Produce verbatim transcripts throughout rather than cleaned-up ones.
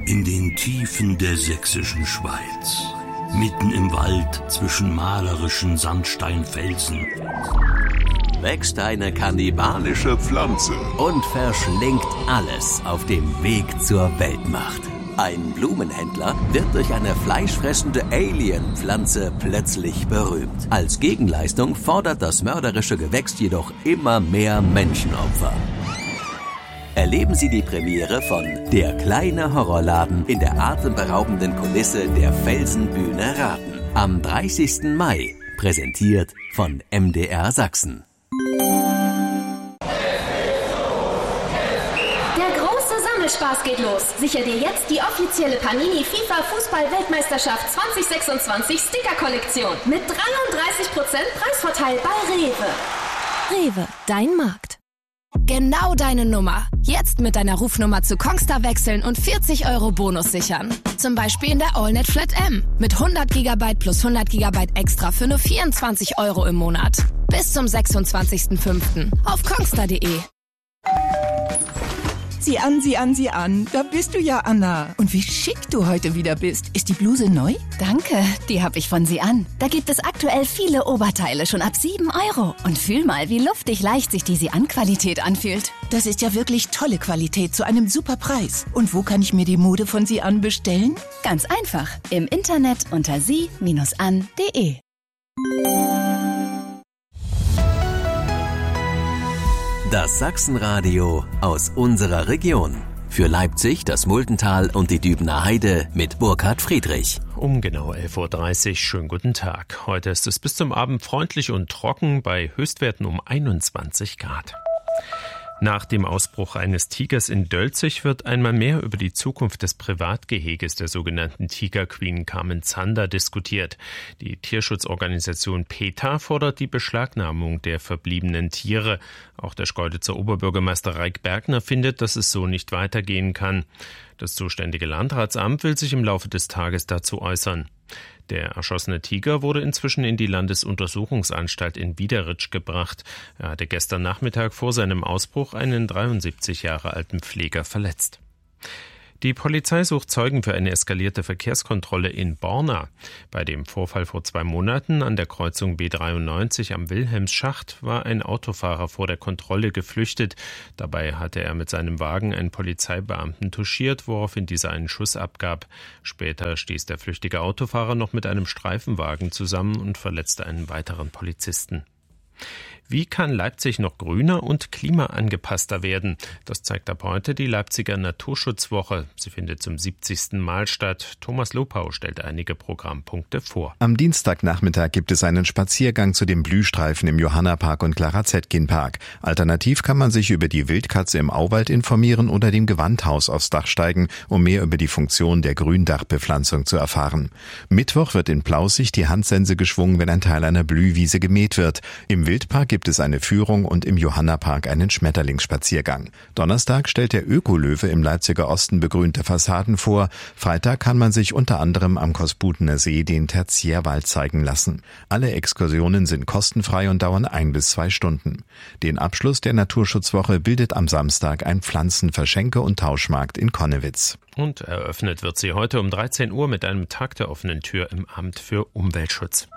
In den Tiefen der sächsischen Schweiz, mitten im Wald zwischen malerischen Sandsteinfelsen, wächst eine kannibalische Pflanze und verschlingt alles auf dem Weg zur Weltmacht. Ein Blumenhändler wird durch eine fleischfressende Alien-Pflanze plötzlich berühmt. Als Gegenleistung fordert das mörderische Gewächs jedoch immer mehr Menschenopfer. Erleben Sie die Premiere von Der kleine Horrorladen in der atemberaubenden Kulisse der Felsenbühne Raten. Am dreißigsten Mai. Präsentiert von M D R Sachsen. Der große Sammelspaß geht los. Sicher dir jetzt die offizielle Panini FIFA Fußball-Weltmeisterschaft zwanzig sechsundzwanzig Sticker-Kollektion. Mit dreiunddreißig Prozent Preisvorteil bei Rewe. Rewe, dein Markt. Genau deine Nummer. Jetzt mit deiner Rufnummer zu Kongstar wechseln und vierzig Euro Bonus sichern. Zum Beispiel in der AllNet Flat M. Mit hundert Gigabyte plus hundert Gigabyte extra für nur vierundzwanzig Euro im Monat. Bis zum sechsundzwanzigsten fünften auf kongstar punkt de. Sieh an, sieh an, sieh an. Da bist du ja, Anna. Und wie schick du heute wieder bist. Ist die Bluse neu? Danke, die habe ich von Sie an. Da gibt es aktuell viele Oberteile schon ab sieben Euro. Und fühl mal, wie luftig leicht sich die Sie an Qualität anfühlt. Das ist ja wirklich tolle Qualität zu einem super Preis. Und wo kann ich mir die Mode von Sie an bestellen? Ganz einfach. Im Internet unter sie an punkt de. Das Sachsenradio aus unserer Region. Für Leipzig, das Muldental und die Dübener Heide mit Burkhard Friedrich. Um genau elf Uhr dreißig, schönen guten Tag. Heute ist es bis zum Abend freundlich und trocken bei Höchstwerten um einundzwanzig Grad. Nach dem Ausbruch eines Tigers in Dölzig wird einmal mehr über die Zukunft des Privatgeheges der sogenannten Tiger Queen Carmen Zander diskutiert. Die Tierschutzorganisation PETA fordert die Beschlagnahmung der verbliebenen Tiere. Auch der Schkeuditzer Oberbürgermeister Raik Bergner findet, dass es so nicht weitergehen kann. Das zuständige Landratsamt will sich im Laufe des Tages dazu äußern. Der erschossene Tiger wurde inzwischen in die Landesuntersuchungsanstalt in Biederitsch gebracht. Er hatte gestern Nachmittag vor seinem Ausbruch einen dreiundsiebzig Jahre alten Pfleger verletzt. Die Polizei sucht Zeugen für eine eskalierte Verkehrskontrolle in Borna. Bei dem Vorfall vor zwei Monaten an der Kreuzung B dreiundneunzig am Wilhelmsschacht war ein Autofahrer vor der Kontrolle geflüchtet. Dabei hatte er mit seinem Wagen einen Polizeibeamten touchiert, woraufhin dieser einen Schuss abgab. Später stieß der flüchtige Autofahrer noch mit einem Streifenwagen zusammen und verletzte einen weiteren Polizisten. Wie kann Leipzig noch grüner und klimaangepasster werden? Das zeigt ab heute die Leipziger Naturschutzwoche. Sie findet zum siebzigsten Mal statt. Thomas Lopau stellt einige Programmpunkte vor. Am Dienstagnachmittag gibt es einen Spaziergang zu den Blühstreifen im Johannapark und Clara-Zetkin-Park. Alternativ kann man sich über die Wildkatze im Auwald informieren oder dem Gewandhaus aufs Dach steigen, um mehr über die Funktion der Gründachbepflanzung zu erfahren. Mittwoch wird in Plaußig die Handsense geschwungen, wenn ein Teil einer Blühwiese gemäht wird. Im Wildpark gibt es eine Führung und im Johannapark einen Schmetterlingsspaziergang. Donnerstag stellt der Ökolöwe im Leipziger Osten begrünte Fassaden vor. Freitag kann man sich unter anderem am Kosputener See den Tertiärwald zeigen lassen. Alle Exkursionen sind kostenfrei und dauern ein bis zwei Stunden. Den Abschluss der Naturschutzwoche bildet am Samstag ein Pflanzenverschenke- und Tauschmarkt in Konnewitz. Und eröffnet wird sie heute um dreizehn Uhr mit einem Tag der offenen Tür im Amt für Umweltschutz.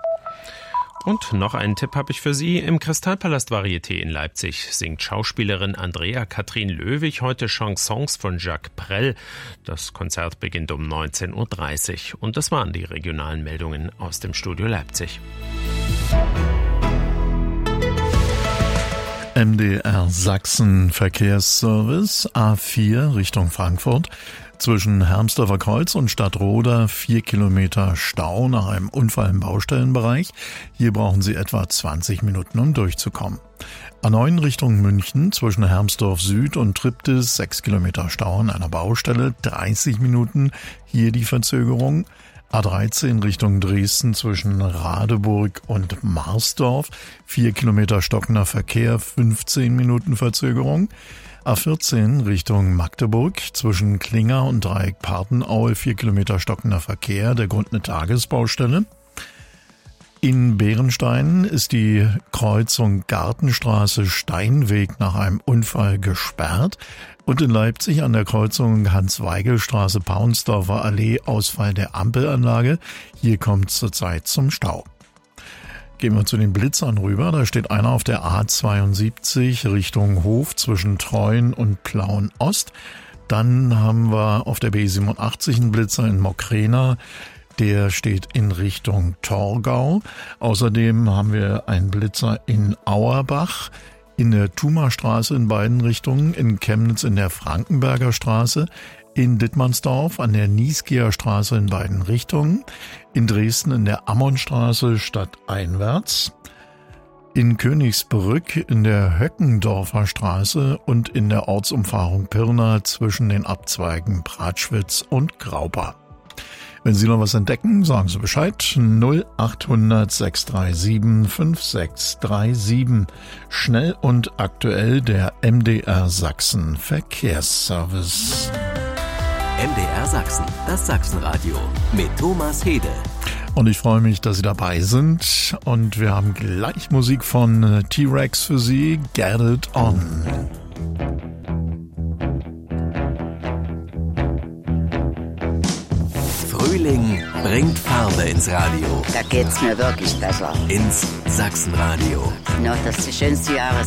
Und noch einen Tipp habe ich für Sie. Im Kristallpalast Varieté in Leipzig singt Schauspielerin Andrea Kathrin Löwig heute Chansons von Jacques Brel. Das Konzert beginnt um neunzehn Uhr dreißig. Und das waren die regionalen Meldungen aus dem Studio Leipzig. M D R Sachsen Verkehrsservice A vier Richtung Frankfurt. Zwischen Hermsdorfer Kreuz und Stadtroda vier Kilometer Stau nach einem Unfall im Baustellenbereich. Hier brauchen Sie etwa zwanzig Minuten, um durchzukommen. A neun Richtung München zwischen Hermsdorf Süd und Triptis sechs Kilometer Stau an einer Baustelle, dreißig Minuten. Hier die Verzögerung. A dreizehn Richtung Dresden zwischen Radeburg und Marsdorf, vier Kilometer stockender Verkehr, fünfzehn Minuten Verzögerung. A vierzehn Richtung Magdeburg zwischen Klinger und Dreieck Partenaue, vier Kilometer stockender Verkehr, der Grund eine Tagesbaustelle. In Bärenstein ist die Kreuzung Gartenstraße-Steinweg nach einem Unfall gesperrt. Und in Leipzig an der Kreuzung Hans-Weigel-Straße-Paunsdorfer Allee Ausfall der Ampelanlage. Hier kommt es zurzeit zum Stau. Gehen wir zu den Blitzern rüber. Da steht einer auf der A zweiundsiebzig Richtung Hof zwischen Treuen und Plauen Ost. Dann haben wir auf der B siebenundachtzig einen Blitzer in Mokrena. Der steht in Richtung Torgau. Außerdem haben wir einen Blitzer in Auerbach, in der Thumerstraße in beiden Richtungen, in Chemnitz in der Frankenberger Straße, in Dittmannsdorf an der Nieskieer Straße in beiden Richtungen, in Dresden in der Ammonstraße stadteinwärts, in Königsbrück in der Höckendorfer Straße und in der Ortsumfahrung Pirna zwischen den Abzweigen Pratschwitz und Graupa. Wenn Sie noch was entdecken, sagen Sie Bescheid. null achthundert sechs drei sieben fünf sechs drei sieben. Schnell und aktuell der M D R Sachsen Verkehrsservice. M D R Sachsen, das Sachsenradio mit Thomas Hede. Und ich freue mich, dass Sie dabei sind. Und wir haben gleich Musik von T-Rex für Sie. Get It On. Frühling bringt Farbe ins Radio. Da geht's mir wirklich besser. Ins Sachsenradio. Noch das ist die schönste Jahreszeit.